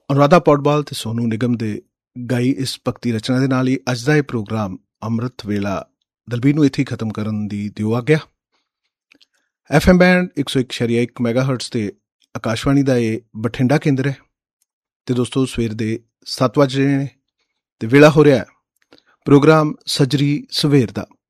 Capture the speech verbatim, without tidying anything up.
ਅਨੁਰਾਧਾ ਪੌਡਵਾਲ ਤੇ ਸੋਨੂ ਨਿਗਮ ਦੇ ਗਾਈ ਇਸ ਭਗਤੀ ਰਚਨਾ ਦੇ ਨਾਲ ਹੀ ਅੱਜ ਦਾ ਇਹ ਪ੍ਰੋਗਰਾਮ ਅੰਮ੍ਰਿਤ ਵੇਲਾ ਦਲਬੀਰ ਨੂੰ ਇੱਥੇ ਹੀ ਖਤਮ ਕਰਨ ਦੀ ਦਿਓ ਆ ਗਿਆ। ਐਫ ਐਮ ਬੈਂਡ ਇੱਕ ਸੌ ਇੱਕ ਸ਼ਰੀਆ ਇੱਕ ਮੈਗਾ ਹਰਟਸ ਤੇ ਆਕਾਸ਼ਵਾਣੀ ਦਾ ਇਹ ਬਠਿੰਡਾ ਕੇਂਦਰ ਹੈ। ਤੇ ਦੋਸਤੋ ਸਵੇਰ ਦੇ ਸੱਤ ਵੱਜ ਰਹੇ ਨੇ ਤੇ ਵੇਲਾ ਹੋ ਰਿਹਾ ਪ੍ਰੋਗਰਾਮ ਸੱਜਰੀ ਸਵੇਰ ਦਾ।